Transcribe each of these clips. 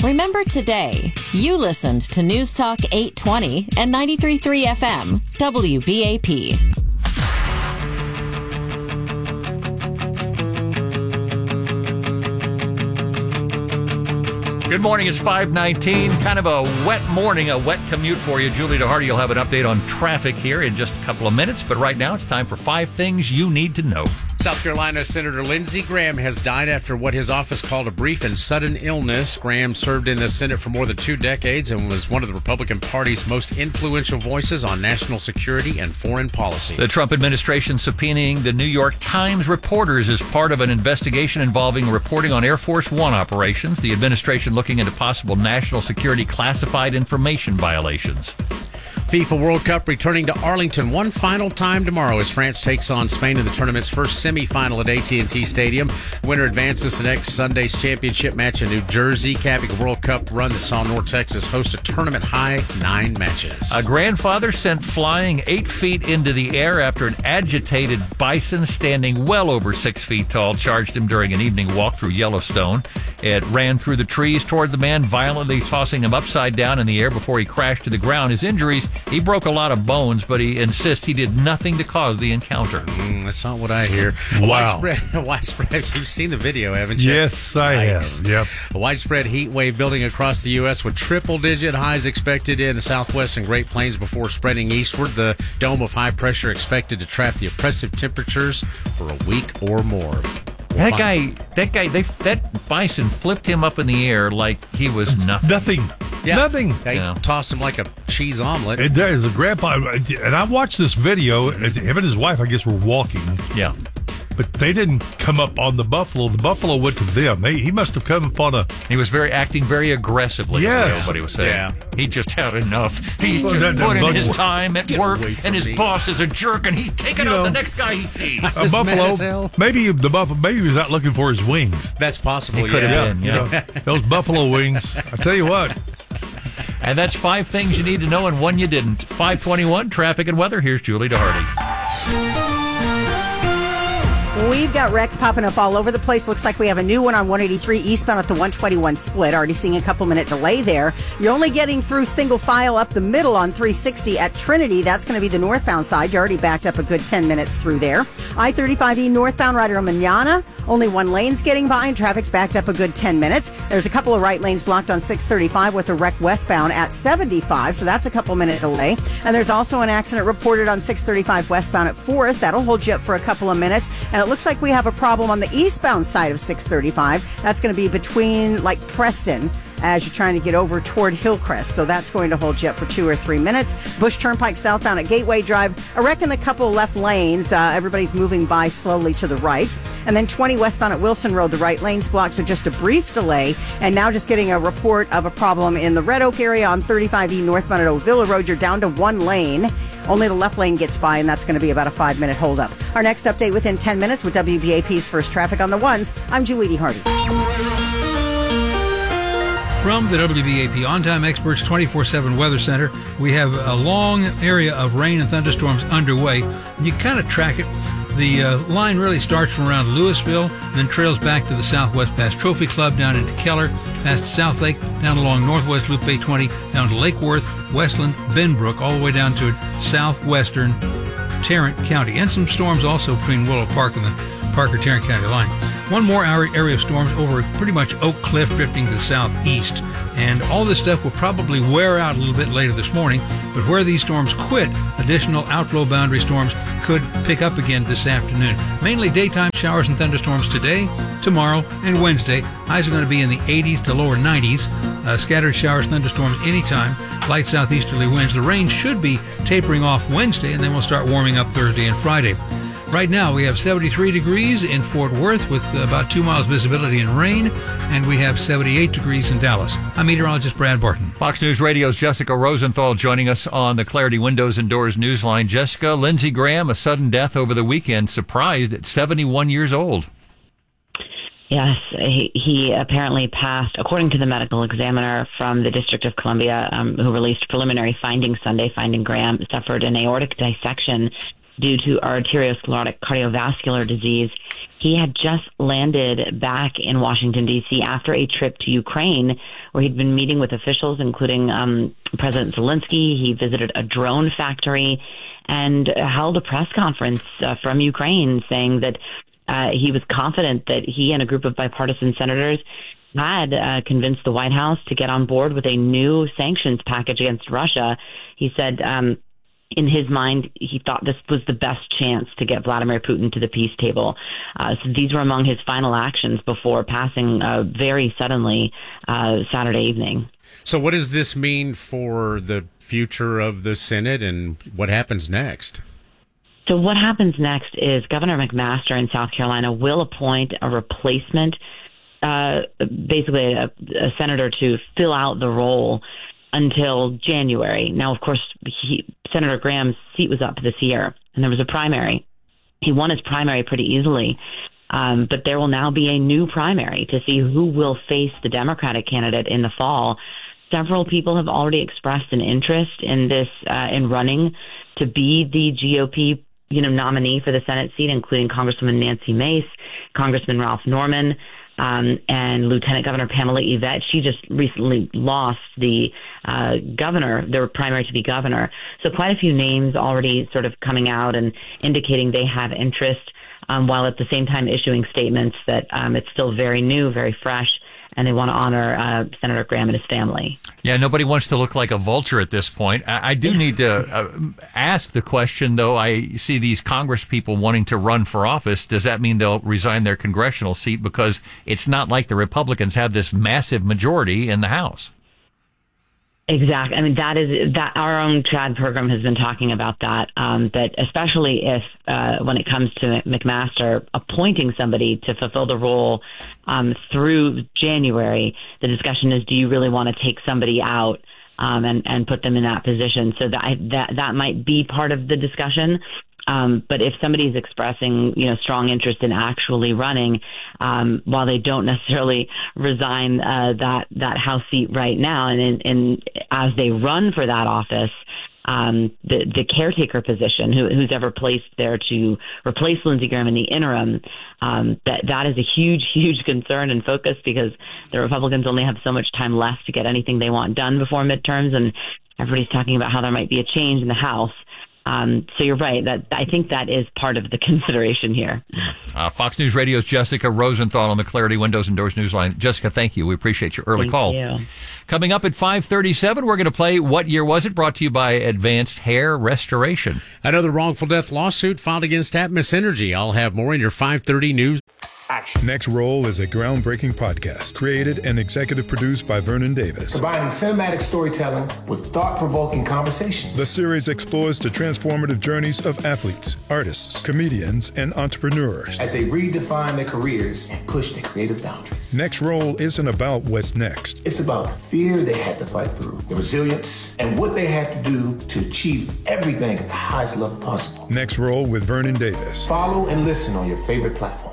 Remember today, you listened to News Talk 820 and 93.3 FM, WBAP. Good morning. It's 5:19. Kind of a wet morning, a wet commute for you. Julie DeHardy will have an update on traffic here in just a couple of minutes. But right now, it's time for 5 things you need to know. South Carolina Senator Lindsey Graham has died after what his office called a brief and sudden illness. Graham served in the Senate for more than 2 decades and was one of the Republican Party's most influential voices on national security and foreign policy. The Trump administration subpoenaing the New York Times reporters as part of an investigation involving reporting on Air Force One operations. The administration looking into possible national security classified information violations. FIFA World Cup returning to Arlington one final time tomorrow as France takes on Spain in the tournament's first semifinal at AT&T Stadium. Winner advances to next Sunday's championship match in New Jersey, capping a World Cup run that saw North Texas host a tournament-high 9 matches. A grandfather sent flying 8 feet into the air after an agitated bison standing well over 6 feet tall charged him during an evening walk through Yellowstone. It ran through the trees toward the man, violently tossing him upside down in the air before he crashed to the ground. His injuries: he broke a lot of bones, but he insists he did nothing to cause the encounter. That's not what I hear. Wow. Widespread. You've seen the video, haven't you? Yes, I have. Yep. A widespread heat wave building across the U.S. with triple-digit highs expected in the Southwest and Great Plains before spreading eastward. The dome of high pressure expected to trap the oppressive temperatures for a week or more. That bison flipped him up in the air like he was nothing. Nothing. They tossed him like a cheese omelet. And there is a grandpa, and I watched this video, and him and his wife, I guess, were walking. Yeah. But they didn't come up on the buffalo. The buffalo went to them. He must have come up on a... He was acting very aggressively, Yes. is what everybody was saying. Yeah. He just had enough. He's Well, just that put in bug his work. time at Get work, away from and his me. boss is a jerk, and he's taking You out know. the next guy he sees. A Just mad as buffalo. hell. Maybe he was out looking for his wings. That's possible, He could have yeah. been, You know, those buffalo wings. I tell you what. And that's 5 things you need to know and 1 you didn't. 521, traffic and weather. Here's Julie DeHardy. We've got wrecks popping up all over the place. Looks like we have a new one on 183 eastbound at the 121 split. Already seeing a couple-minute delay there. You're only getting through single file up the middle on 360 at Trinity. That's going to be the northbound side. You're already backed up a good 10 minutes through there. I-35E northbound right around Manana. Only one lane's getting by, and traffic's backed up a good 10 minutes. There's a couple of right lanes blocked on 635 with a wreck westbound at 75, so that's a couple-minute delay. And there's also an accident reported on 635 westbound at Forest. That'll hold you up for a couple of minutes. And it looks like we have a problem on the eastbound side of 635. That's going to be between, Preston, as you're trying to get over toward Hillcrest. So that's going to hold you up for 2 or 3 minutes. Bush Turnpike southbound at Gateway Drive. I reckon a couple of left lanes. Everybody's moving by slowly to the right. And then 20 westbound at Wilson Road, the right lane's blocked, so just a brief delay. And now just getting a report of a problem in the Red Oak area on 35E northbound at Ovilla Road. You're down to 1 lane. Only the left lane gets by, and that's going to be about a 5-minute holdup. Our next update within 10 minutes with WBAP's First Traffic on the Ones. I'm Julie DeHardy. From the WBAP On-Time Experts 24/7 Weather Center, we have a long area of rain and thunderstorms underway. You kind of track it. The line really starts from around Louisville, then trails back to the southwest past Trophy Club, down into Keller, past South Lake, down along Northwest Loop Bay 20, down to Lake Worth, Westland, Benbrook, all the way down to southwestern Tarrant County. And some storms also between Willow Park and the Parker-Tarrant County line. One more area of storms over pretty much Oak Cliff, drifting to the southeast. And all this stuff will probably wear out a little bit later this morning, but where these storms quit, additional outflow boundary storms could pick up again this afternoon. Mainly daytime showers and thunderstorms today, tomorrow, and Wednesday. Highs are going to be in the 80s to lower 90s. Scattered showers, thunderstorms anytime. Light southeasterly winds. The rain should be tapering off Wednesday, and then we'll start warming up Thursday and Friday. Right now, we have 73 degrees in Fort Worth with about 2 miles visibility and rain, and we have 78 degrees in Dallas. I'm meteorologist Brad Barton. Fox News Radio's Jessica Rosenthal joining us on the Clarity Windows and Doors Newsline. Jessica, Lindsey Graham, a sudden death over the weekend, surprised at 71 years old. Yes, he apparently passed, according to the medical examiner from the District of Columbia, who released preliminary findings Sunday, finding Graham suffered an aortic dissection due to arteriosclerotic cardiovascular disease. He had just landed back in Washington, D.C. after a trip to Ukraine, where he'd been meeting with officials, including President Zelensky. He visited a drone factory and held a press conference from Ukraine saying that he was confident that he and a group of bipartisan senators had convinced the White House to get on board with a new sanctions package against Russia. He said in his mind, he thought this was the best chance to get Vladimir Putin to the peace table. So these were among his final actions before passing very suddenly Saturday evening. So what does this mean for the future of the Senate and what happens next? So what happens next is Governor McMaster in South Carolina will appoint a replacement, basically a senator to fill out the role until January. Now, of course, Senator Graham's seat was up this year, and there was a primary. He won his primary pretty easily, but there will now be a new primary to see who will face the Democratic candidate in the fall. Several people have already expressed an interest in this, in running to be the GOP, nominee for the Senate seat, including Congresswoman Nancy Mace, Congressman Ralph Norman, and Lieutenant Governor Pamela Yvette. She just recently lost the their primary to be governor. So quite a few names already sort of coming out and indicating they have interest, while at the same time issuing statements that it's still very new, very fresh, and they want to honor Senator Graham and his family. Yeah, nobody wants to look like a vulture at this point. I do need to ask the question, though. I see these Congress people wanting to run for office. Does that mean they'll resign their congressional seat? Because it's not like the Republicans have this massive majority in the House. Exactly. I mean, that our own Chad Pergram has been talking about that, that especially if when it comes to McMaster appointing somebody to fulfill the role through January, the discussion is, do you really want to take somebody out and put them in that position? So that might be part of the discussion. But if somebody is expressing, strong interest in actually running, while they don't necessarily resign that House seat right now, and as they run for that office, the caretaker position, who's ever placed there to replace Lindsey Graham in the interim, that is a huge concern and focus, because the Republicans only have so much time left to get anything they want done before midterms, and everybody's talking about how there might be a change in the House. So you're right. I think that is part of the consideration here. Fox News Radio's Jessica Rosenthal on the Clarity Windows and Doors Newsline. Jessica, thank you. We appreciate your early call. Thank you. Coming up at 5:37, we're going to play What Year Was It? Brought to you by Advanced Hair Restoration. Another wrongful death lawsuit filed against Atmos Energy. I'll have more in your 5:30 news. Action. Next Roll is a groundbreaking podcast created and executive produced by Vernon Davis. Combining cinematic storytelling with thought-provoking conversations. The series explores the transformative journeys of athletes, artists, comedians, and entrepreneurs as they redefine their careers and push their creative boundaries. Next Roll isn't about what's next. It's about the fear they had to fight through, the resilience, and what they had to do to achieve everything at the highest level possible. Next Roll with Vernon Davis. Follow and listen on your favorite platform.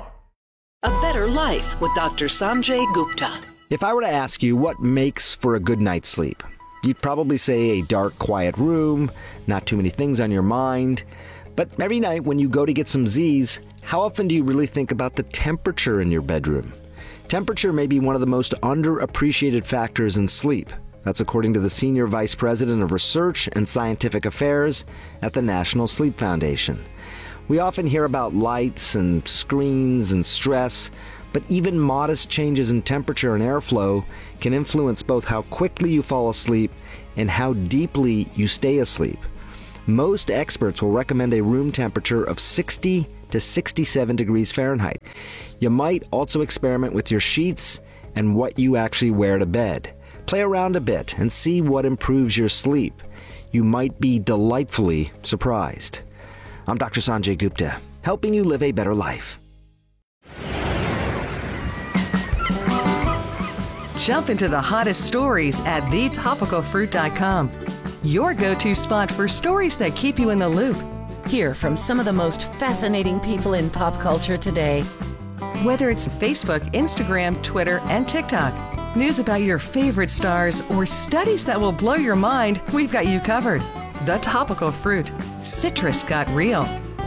A Better Life with Dr. Sanjay Gupta. If I were to ask you what makes for a good night's sleep, you'd probably say a dark, quiet room, not too many things on your mind. But every night when you go to get some Z's, how often do you really think about the temperature in your bedroom? Temperature may be one of the most underappreciated factors in sleep. That's according to the Senior Vice President of Research and Scientific Affairs at the National Sleep Foundation. We often hear about lights and screens and stress, but even modest changes in temperature and airflow can influence both how quickly you fall asleep and how deeply you stay asleep. Most experts will recommend a room temperature of 60 to 67 degrees Fahrenheit. You might also experiment with your sheets and what you actually wear to bed. Play around a bit and see what improves your sleep. You might be delightfully surprised. I'm Dr. Sanjay Gupta, helping you live a better life. Jump into the hottest stories at thetopicalfruit.com. Your go-to spot for stories that keep you in the loop. Hear from some of the most fascinating people in pop culture today. Whether it's Facebook, Instagram, Twitter, and TikTok, news about your favorite stars, or studies that will blow your mind, we've got you covered. The Topical Fruit. Citrus got real.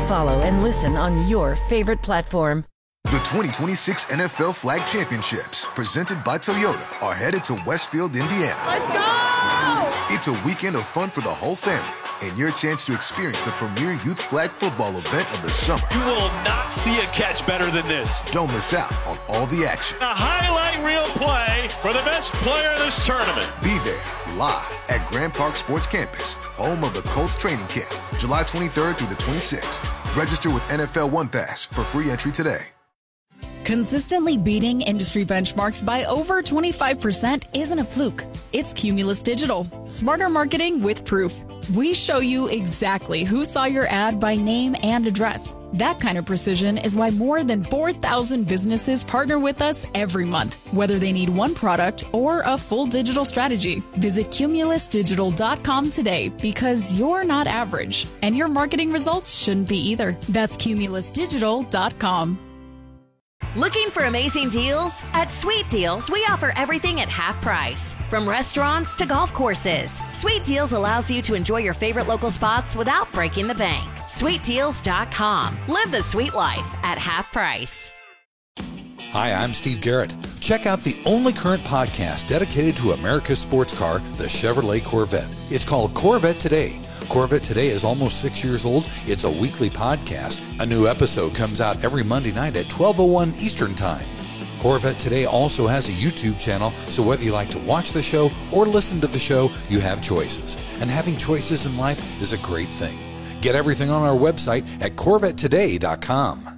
Follow and listen on your favorite platform. The 2026 NFL Flag Championships, presented by Toyota, are headed to Westfield, Indiana. Let's go! It's a weekend of fun for the whole family and your chance to experience the premier youth flag football event of the summer. You will not see a catch better than this. Don't miss out on all the action. A highlight reel play for the best player of this tournament. Be there live at Grand Park Sports Campus, home of the Colts training camp, July 23rd through the 26th. Register with NFL One Pass for free entry today. Consistently beating industry benchmarks by over 25% isn't a fluke. It's Cumulus Digital. Smarter marketing with proof. We show you exactly who saw your ad by name and address. That kind of precision is why more than 4,000 businesses partner with us every month, whether they need one product or a full digital strategy. Visit cumulusdigital.com today because you're not average, and your marketing results shouldn't be either. That's cumulusdigital.com. Looking for amazing deals? At Sweet Deals, we offer everything at half price. From restaurants to golf courses, Sweet Deals allows you to enjoy your favorite local spots without breaking the bank. SweetDeals.com. Live the sweet life at half price. Hi, I'm Steve Garrett. Check out the only current podcast dedicated to America's sports car, the Chevrolet Corvette. It's called Corvette Today. Corvette Today is almost 6 years old. It's a weekly podcast. A new episode comes out every Monday night at 12:01 Eastern Time. Corvette Today also has a YouTube channel, so whether you like to watch the show or listen to the show, you have choices. And having choices in life is a great thing. Get everything on our website at CorvetteToday.com.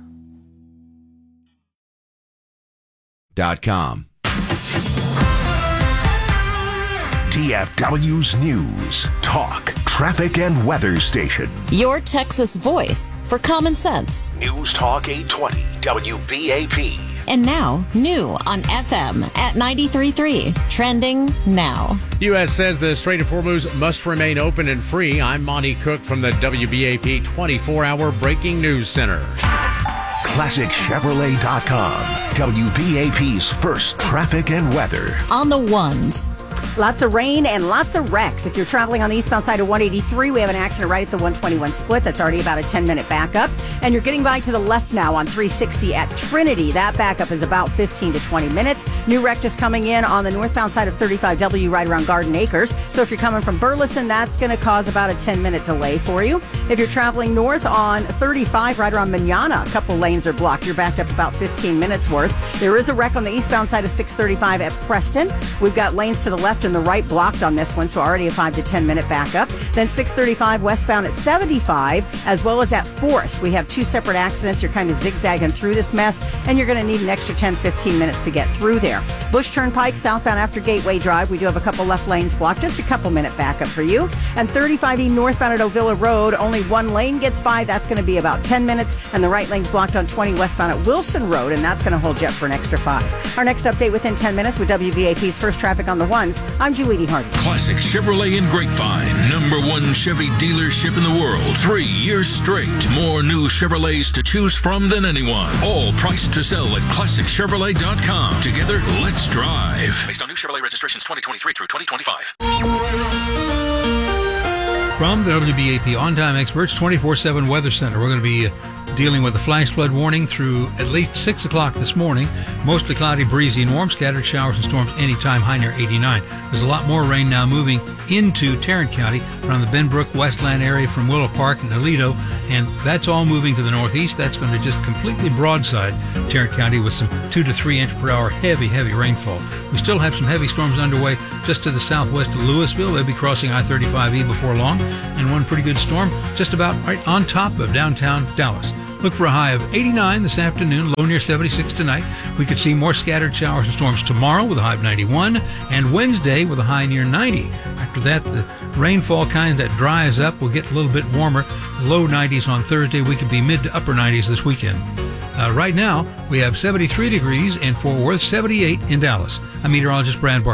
DFW's News, Talk, Traffic, and Weather Station. Your Texas voice for common sense. News Talk 820, WBAP. And now, new on FM at 93.3. Trending now. U.S. says the Strait of Hormuz must remain open and free. I'm Monty Cook from the WBAP 24-hour Breaking News Center. ClassicChevrolet.com. WBAP's first traffic and weather. On the ones. Lots of rain and lots of wrecks. If you're traveling on the eastbound side of 183, we have an accident right at the 121 split. That's already about a 10-minute backup. And you're getting by to the left now on 360 at Trinity. That backup is about 15 to 20 minutes. New wreck just coming in on the northbound side of 35W right around Garden Acres. So if you're coming from Burleson, that's going to cause about a 10-minute delay for you. If you're traveling north on 35 right around Manana, a couple lanes are blocked. You're backed up about 15 minutes worth. There is a wreck on the eastbound side of 635 at Preston. We've got lanes to the left and the right blocked on this one, so already a 5 to 10 minute backup. Then 635 westbound at 75, as well as at Forest. We have two separate accidents. You're kind of zigzagging through this mess, and you're going to need an extra 10-15 minutes to get through there. Bush Turnpike southbound after Gateway Drive, we do have a couple left lanes blocked, just a couple minute backup for you. And 35E northbound at Ovilla Road, only one lane gets by. That's going to be about 10 minutes, and the right lane's blocked on 20 westbound at Wilson Road, and that's going to hold you up for an extra 5. Our next update within 10 minutes with WBAP's first traffic on the ones. I'm Julie Hardy. Classic Chevrolet in Grapevine, #1 Chevy dealership in the world. 3 years straight. More new Chevrolets to choose from than anyone. All priced to sell at ClassicChevrolet.com. Together, let's drive. Based on new Chevrolet registrations 2023 through 2025. From the WBAP On-Time Experts 24/7 Weather Center, we're going to be dealing with a flash flood warning through at least 6 o'clock this morning. Mostly cloudy, breezy, and warm. Scattered showers and storms anytime, high near 89. There's a lot more rain now moving into Tarrant County around the Benbrook Westland area from Willow Park and Aledo, and that's all moving to the northeast. That's going to just completely broadside Tarrant County with some 2 to 3 inch per hour heavy rainfall. We still have some heavy storms underway just to the southwest of Louisville. They'll be crossing I-35E before long, and one pretty good storm just about right on top of downtown Dallas. Look for a high of 89 this afternoon, low near 76 tonight. We could see more scattered showers and storms tomorrow with a high of 91, and Wednesday with a high near 90. After that, the rainfall kind that dries up will get a little bit warmer. Low 90s on Thursday. We could be mid to upper 90s this weekend. Right now, we have 73 degrees in Fort Worth, 78 in Dallas. I'm meteorologist Brad Barton.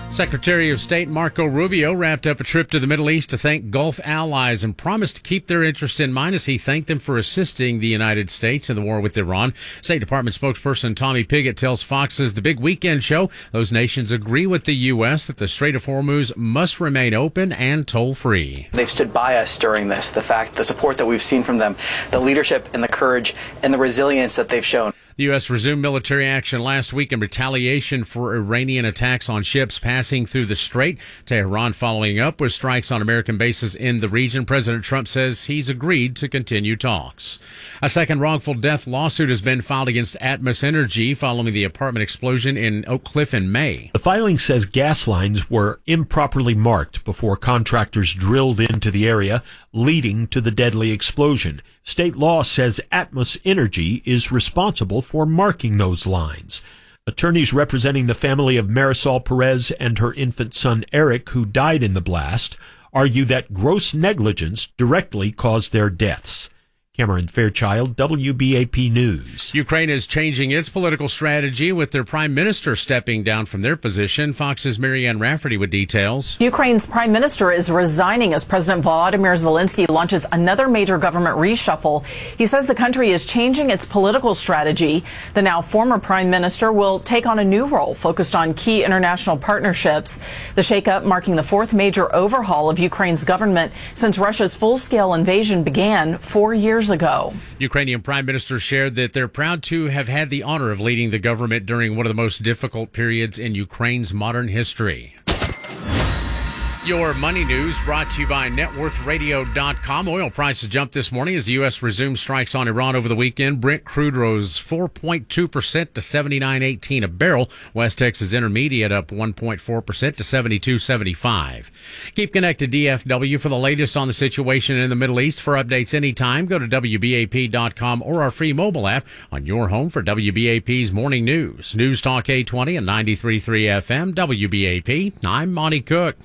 Secretary of State Marco Rubio wrapped up a trip to the Middle East to thank Gulf allies and promised to keep their interest in mind as he thanked them for assisting the United States in the war with Iran. State Department spokesperson Tommy Pigott tells Fox's The Big Weekend Show those nations agree with the U.S. that the Strait of Hormuz must remain open and toll-free. They've stood by us during this, the support that we've seen from them, the leadership and the courage and the resilience that they've shown. The U.S. resumed military action last week in retaliation for Iranian attacks on ships passing through the strait. Tehran following up with strikes on American bases in the region. President Trump says he's agreed to continue talks. A second wrongful death lawsuit has been filed against Atmos Energy following the apartment explosion in Oak Cliff in May. The filing says gas lines were improperly marked before contractors drilled into the area, leading to the deadly explosion. State law says Atmos Energy is responsible for marking those lines. Attorneys representing the family of Marisol Perez and her infant son Eric, who died in the blast, argue that gross negligence directly caused their deaths. Cameron Fairchild, WBAP News. Ukraine is changing its political strategy with their prime minister stepping down from their position. Fox's Marianne Rafferty with details. Ukraine's prime minister is resigning as President Volodymyr Zelensky launches another major government reshuffle. He says the country is changing its political strategy. The now former prime minister will take on a new role focused on key international partnerships. The shakeup marking the fourth major overhaul of Ukraine's government since Russia's full-scale invasion began 4 years ago. Ukrainian Prime Minister shared that they're proud to have had the honor of leading the government during one of the most difficult periods in Ukraine's modern history. Your money news brought to you by NetWorthRadio.com. Oil prices jumped this morning as the U.S. resumed strikes on Iran over the weekend. Brent crude rose 4.2% to $79.18 a barrel. West Texas Intermediate up 1.4% to $72.75. Keep connected, DFW, for the latest on the situation in the Middle East. For updates anytime, go to WBAP.com or our free mobile app on your home for WBAP's morning news. News Talk 820 and 93.3 FM, WBAP. I'm Monty Cook.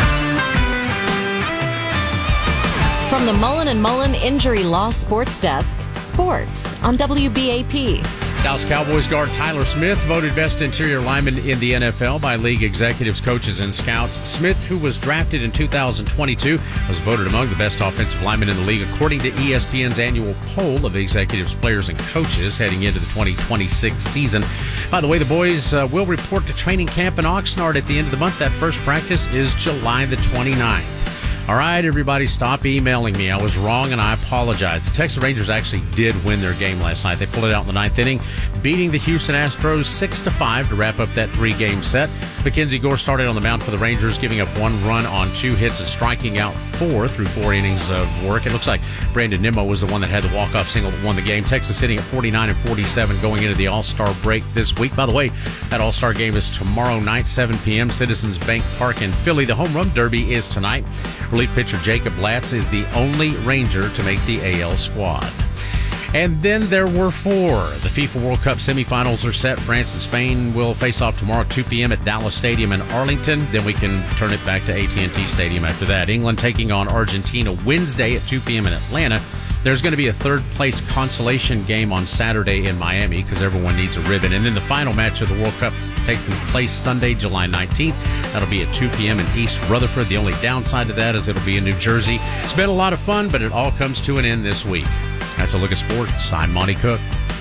From the Mullen & Mullen Injury Law Sports Desk, sports on WBAP. Dallas Cowboys guard Tyler Smith voted best interior lineman in the NFL by league executives, coaches, and scouts. Smith, who was drafted in 2022, was voted among the best offensive linemen in the league according to ESPN's annual poll of executives, players, and coaches heading into the 2026 season. By the way, the boys will report to training camp in Oxnard at the end of the month. That first practice is July the 29th. All right, everybody, stop emailing me. I was wrong, and I apologize. The Texas Rangers actually did win their game last night. They pulled it out in the ninth inning, beating the Houston Astros 6-5 to wrap up that three-game set. Mackenzie Gore started on the mound for the Rangers, giving up 1 run on 2 hits and striking out 4 through 4 innings of work. It looks like Brandon Nimmo was the one that had the walk-off single that won the game. Texas sitting at 49-47 going into the All-Star break this week. By the way, that All-Star game is tomorrow night, 7 p.m., Citizens Bank Park in Philly. The Home Run Derby is tonight. Relief pitcher Jacob Latz is the only Ranger to make the AL squad. And then there were 4. The FIFA World Cup semifinals are set. France and Spain will face off tomorrow at 2 p.m. at Dallas Stadium in Arlington. Then we can turn it back to AT&T Stadium after that. England taking on Argentina Wednesday at 2 p.m. in Atlanta. There's going to be a third-place consolation game on Saturday in Miami because everyone needs a ribbon. And then the final match of the World Cup taking place Sunday, July 19th. That'll be at 2 p.m. in East Rutherford. The only downside to that is it'll be in New Jersey. It's been a lot of fun, but it all comes to an end this week. That's a look at sports. I'm Monty Cook.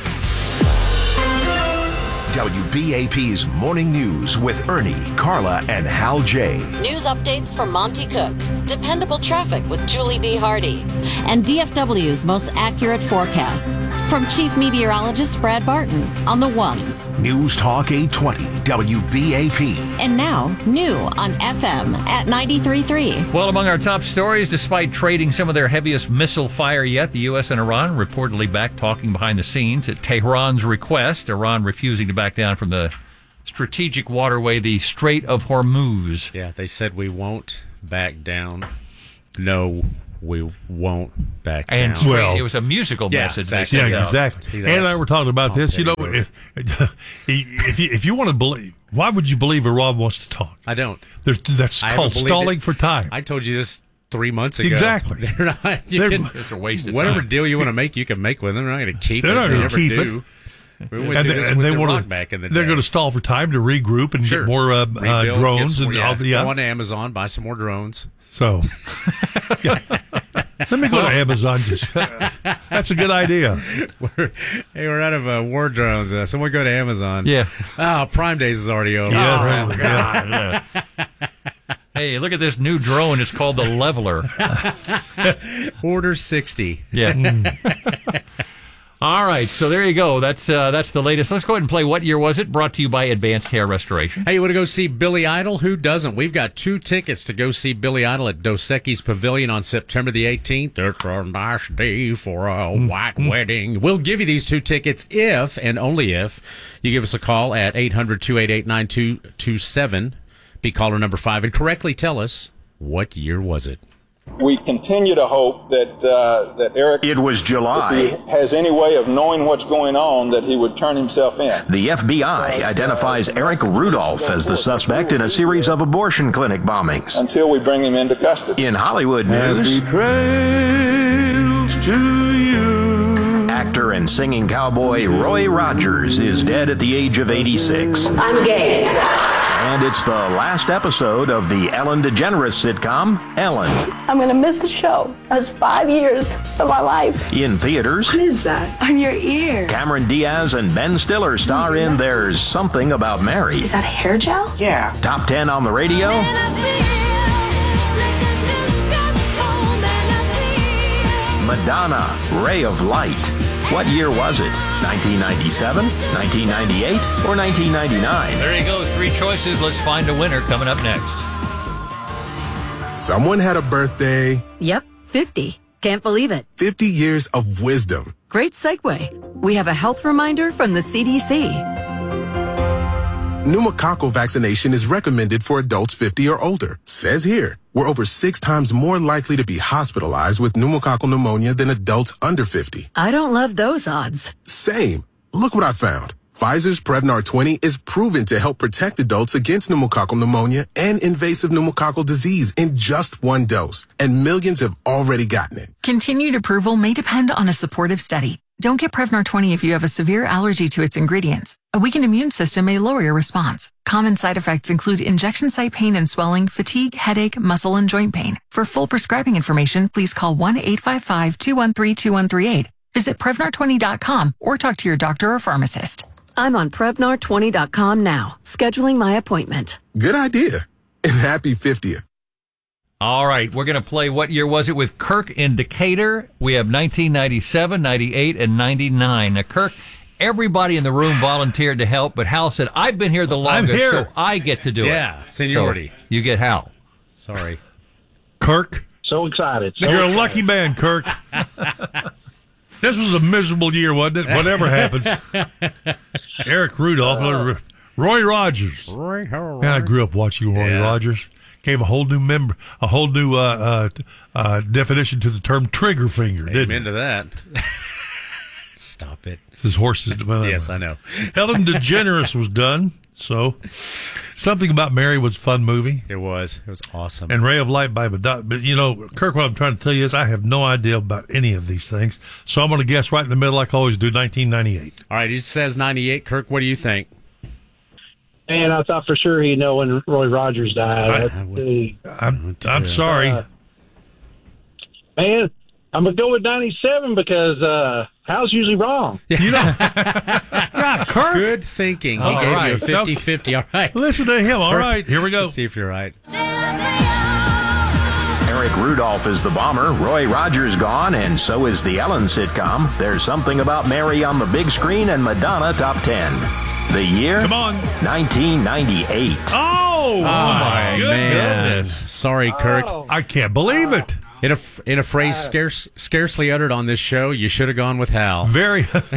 WBAP's Morning News with Ernie, Carla, and Hal J. News updates from Monty Cook, dependable traffic with Julie D. Hardy, and DFW's most accurate forecast from Chief Meteorologist Brad Barton on the ones. News Talk 820, WBAP. And now, new on FM at 93.3. Well, among our top stories, despite trading some of their heaviest missile fire yet, the U.S. and Iran reportedly back talking behind the scenes at Tehran's request. Iran refusing to back down from the strategic waterway, the Strait of Hormuz. Yeah, they said we won't back down. No, we won't back down. And well, it was a musical message. Exactly. They exactly. And I were talking about this. You know, if you want to believe, why would you believe Iran wants to talk? I don't. That's called stalling for time. I told you this 3 months ago. Exactly. They're not. It's a waste of time. Whatever deal you want to make, you can make with them. They're not going to keep it. They're not going to keep it. We went through this with the Rock back in the day. They're going to stall for time to regroup and get more Rebuild, drones. Go Go on to Amazon, buy some more drones. So, let me go to Amazon. That's a good idea. We're out of war drones. Someone go to Amazon. Yeah. Oh, Prime Days is already over. Yeah, oh, God. Hey, look at this new drone. It's called the Leveler. Order 60. Yeah. All right, so there you go. That's the latest. Let's go ahead and play What Year Was It? Brought to you by Advanced Hair Restoration. Hey, you want to go see Billy Idol? Who doesn't? We've got 2 tickets to go see Billy Idol at Dos Equis Pavilion on September the 18th. It's a nice day for a white wedding. We'll give you these 2 tickets if, and only if, you give us a call at 800-288-9227. Be caller number 5 and correctly tell us, what year was it? We continue to hope that that Eric, it was July, if he has any way of knowing what's going on, that he would turn himself in. The FBI identifies Eric Rudolph as the suspect in a series of abortion clinic bombings. Until we bring him into custody. In Hollywood news, actor and singing cowboy Roy Rogers is dead at the age of 86. I'm gay. And it's the last episode of the Ellen DeGeneres sitcom, Ellen. I'm going to miss the show. That was 5 years of my life. In theaters. What is that? On your ear. Cameron Diaz and Ben Stiller star in There's Something About Mary. Is that a hair gel? Yeah. Top 10 on the radio. Madonna, Ray of Light. What year was it? 1997, 1998, or 1999? There you go. 3 choices. Let's find a winner coming up next. Someone had a birthday. Yep, 50. Can't believe it. 50 years of wisdom. Great segue. We have a health reminder from the CDC. Pneumococcal vaccination is recommended for adults 50 or older. Says here, we're over 6 times more likely to be hospitalized with pneumococcal pneumonia than adults under 50. I don't love those odds. Same. Look what I found. Pfizer's Prevnar 20 is proven to help protect adults against pneumococcal pneumonia and invasive pneumococcal disease in just 1 dose. And millions have already gotten it. Continued approval may depend on a supportive study. Don't get Prevnar 20 if you have a severe allergy to its ingredients. A weakened immune system may lower your response. Common side effects include injection site pain and swelling, fatigue, headache, muscle, and joint pain. For full prescribing information, please call 1-855-213-2138. Visit Prevnar20.com or talk to your doctor or pharmacist. I'm on Prevnar20.com now, scheduling my appointment. Good idea. And happy 50th. All right, we're going to play What Year Was It with Kirk in Decatur. We have 1997, 98, and 99. Now, Kirk, everybody in the room volunteered to help, but Hal said, I've been here the longest, so I get to do it. Yeah, seniority. So you get Hal. Sorry. Kirk? So excited. You're a lucky man, Kirk. This was a miserable year, wasn't it? Whatever happens. Eric Rudolph, Roy Rogers. Man, I grew up watching Roy Rogers. Gave a whole new definition to the term trigger finger, didn't it? Amen to that. Stop it. This is horses. Yes, I know. Ellen DeGeneres was done, so Something About Mary was a fun movie. It was. It was awesome. And Ray of Light by Madonna. But, you know, Kirk, what I'm trying to tell you is I have no idea about any of these things, so I'm going to guess right in the middle like I always do, 1998. All right, he says 98. Kirk, what do you think? Man, I thought for sure he'd know when Roy Rogers died. I'm sorry. Man, I'm going to go with 97 because Hal's usually wrong. You know, God, Kirk. Good thinking. He gave you a 50-50. All right. Listen to him. All Kirk, right, here we go. Let's see if you're right. Eric Rudolph is the bomber, Roy Rogers gone, and so is the Ellen sitcom. There's Something About Mary on the big screen and Madonna top 10. The year? Come on. 1998. Oh my man. Sorry, Kirk. I can't believe it. In a phrase scarcely uttered on this show, you should have gone with Hal. Very. Should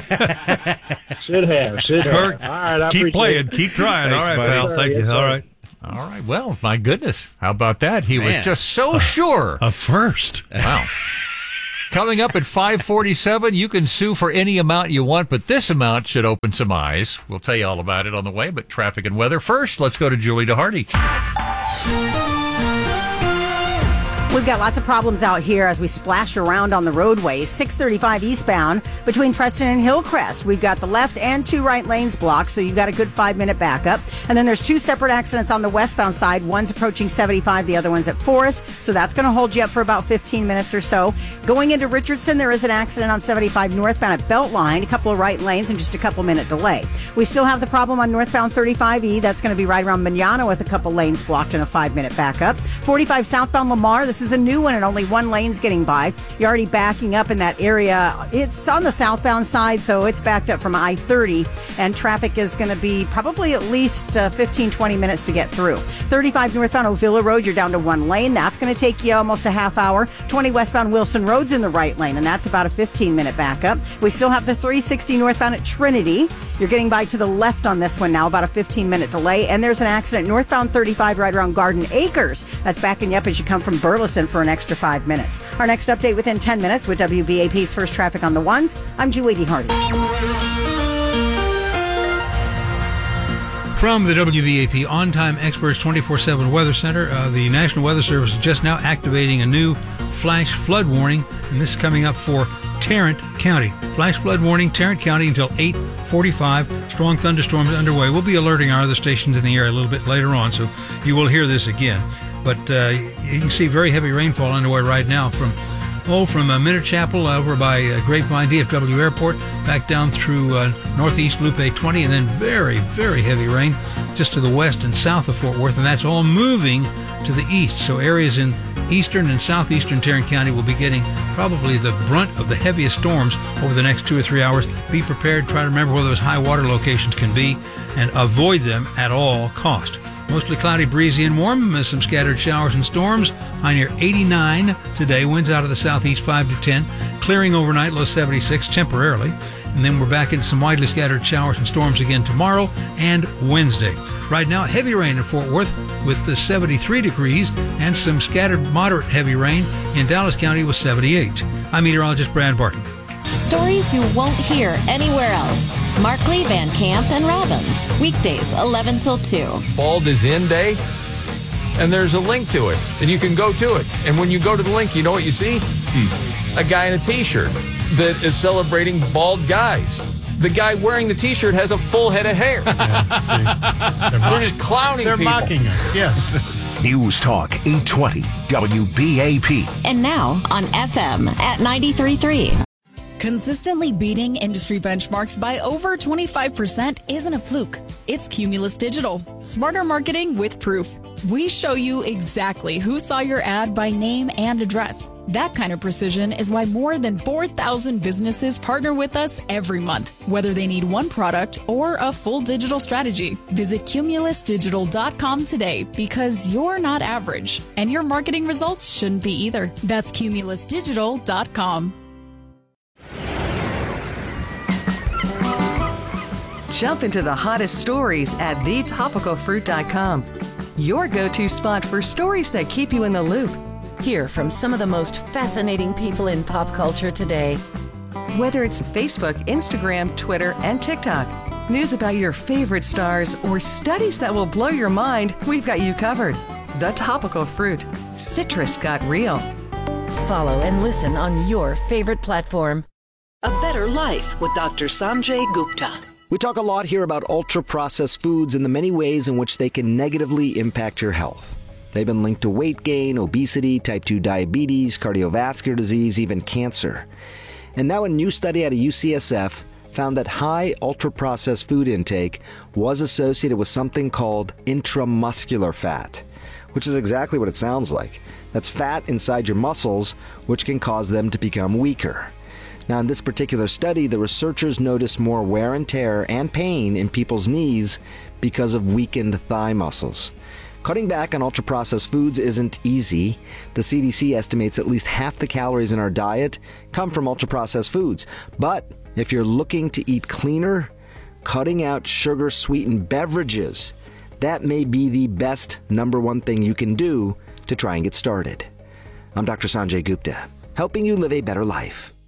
have. Kirk, all right, I keep playing. It. Keep trying. Thanks, all right, buddy. pal. Thank you. All right. All right. Well, my goodness. How about that? He was just so sure. A first. Wow. Coming up at 5:47, you can sue for any amount you want, but this amount should open some eyes. We'll tell you all about it on the way, but traffic and weather first. Let's go to Julie DeHardy. We've got lots of problems out here as we splash around on the roadways. 635 eastbound between Preston and Hillcrest. We've got the left and two right lanes blocked, so you've got a good 5-minute backup. And then there's two separate accidents on the westbound side. One's approaching 75, the other one's at Forest. So that's going to hold you up for about 15 minutes or so. Going into Richardson, there is an accident on 75 northbound at Beltline. A couple of right lanes and just a couple-minute delay. We still have the problem on northbound 35E. That's going to be right around Manana with a couple lanes blocked and a 5-minute backup. 45 southbound Lamar. This is a new one and only one lane's getting by. You're already backing up in that area. It's on the southbound side, so it's backed up from I-30, and traffic is going to be probably at least 15-20 minutes to get through. 35 northbound Ovilla Road, you're down to one lane. That's going to take you almost a half hour. 20 westbound Wilson Road's in the right lane, and that's about a 15-minute backup. We still have the 360 northbound at Trinity. You're getting by to the left on this one now, about a 15-minute delay. And there's an accident northbound 35 right around Garden Acres. That's backing you up as you come from Burleson for an extra 5 minutes. Our next update within 10 minutes with WBAP's First Traffic on the Ones. I'm Julie D. Hardy. From the WBAP On-Time Experts 24/7 Weather Center, the National Weather Service is just now activating a new flash flood warning, and this is coming up for Tarrant County. Flash flood warning, Tarrant County until 8:45. Strong thunderstorms underway. We'll be alerting our other stations in the area a little bit later on, so you will hear this again. But you can see very heavy rainfall underway right now from Minute Chapel over by Grapevine DFW Airport back down through northeast Loop 820, and then very, very heavy rain just to the west and south of Fort Worth, and that's all moving to the east. So areas in eastern and southeastern Tarrant County will be getting probably the brunt of the heaviest storms over the next 2 or 3 hours. Be prepared. Try to remember where those high water locations can be and avoid them at all cost. Mostly cloudy, breezy, and warm. Some scattered showers and storms. High near 89 today. Winds out of the southeast 5 to 10. Clearing overnight, low 76 temporarily. And then we're back into some widely scattered showers and storms again tomorrow and Wednesday. Right now, heavy rain in Fort Worth with the 73 degrees and some scattered moderate heavy rain in Dallas County with 78. I'm meteorologist Brad Barton. Stories you won't hear anywhere else. Markley, Van Camp, and Robbins. Weekdays, 11 till 2. Bald is in day, and there's a link to it, and you can go to it. And when you go to the link, you know what you see? A guy in a T-shirt that is celebrating bald guys. The guy wearing the T-shirt has a full head of hair. They're just clowning people. They're mocking us, yes. News Talk 820 WBAP. And now on FM at 93.3. Consistently beating industry benchmarks by over 25% isn't a fluke. It's Cumulus Digital. Smarter marketing with proof. We show you exactly who saw your ad by name and address. That kind of precision is why more than 4,000 businesses partner with us every month, whether they need one product or a full digital strategy. Visit cumulusdigital.com today because you're not average, and your marketing results shouldn't be either. That's cumulusdigital.com. Jump into the hottest stories at thetopicalfruit.com. Your go-to spot for stories that keep you in the loop. Hear from some of the most fascinating people in pop culture today. Whether it's Facebook, Instagram, Twitter, and TikTok, news about your favorite stars, or studies that will blow your mind, we've got you covered. The Topical Fruit. Citrus got real. Follow and listen on your favorite platform. A Better Life with Dr. Sanjay Gupta. We talk a lot here about ultra-processed foods and the many ways in which they can negatively impact your health. They've been linked to weight gain, obesity, type 2 diabetes, cardiovascular disease, even cancer. And now a new study out of UCSF found that high ultra-processed food intake was associated with something called intramuscular fat, which is exactly what it sounds like. That's fat inside your muscles, which can cause them to become weaker. Now, in this particular study, the researchers noticed more wear and tear and pain in people's knees because of weakened thigh muscles. Cutting back on ultra-processed foods isn't easy. The CDC estimates at least half the calories in our diet come from ultra-processed foods. But if you're looking to eat cleaner, cutting out sugar-sweetened beverages, that may be the best number one thing you can do to try and get started. I'm Dr. Sanjay Gupta, helping you live a better life.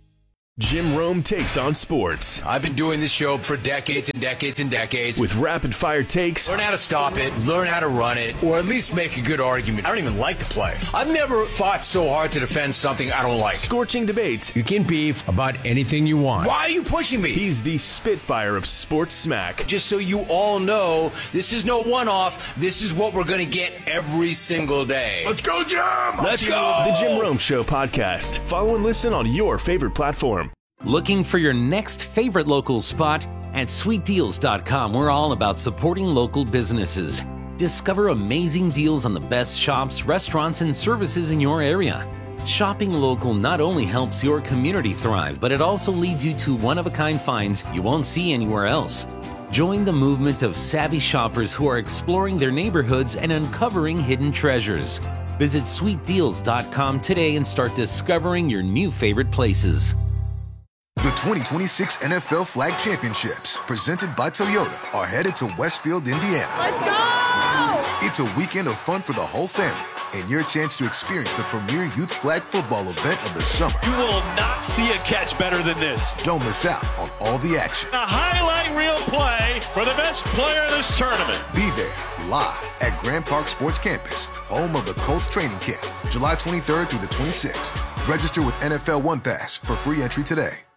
Jim Rome takes on sports. I've been doing this show for decades and decades and decades. With rapid-fire takes. Learn how to stop it, learn how to run it, or at least make a good argument. I don't even like to play. I've never fought so hard to defend something I don't like. Scorching debates. You can beef about anything you want. Why are you pushing me? He's the Spitfire of sports smack. Just so you all know, this is no one-off. This is what we're going to get every single day. Let's go, Jim! Let's go! The Jim Rome Show podcast. Follow and listen on your favorite platform. Looking for your next favorite local spot? At sweetdeals.com, we're all about supporting local businesses. Discover amazing deals on the best shops, restaurants, and services in your area. Shopping local not only helps your community thrive, but it also leads you to one-of-a-kind finds you won't see anywhere else. Join the movement of savvy shoppers who are exploring their neighborhoods and uncovering hidden treasures. Visit sweetdeals.com today and start discovering your new favorite places. The 2026 NFL Flag Championships, presented by Toyota, are headed to Westfield, Indiana. Let's go! It's a weekend of fun for the whole family and your chance to experience the premier youth flag football event of the summer. You will not see a catch better than this. Don't miss out on all the action. A highlight reel play for the best player in this tournament. Be there live at Grand Park Sports Campus, home of the Colts training camp, July 23rd through the 26th. Register with NFL One Pass for free entry today.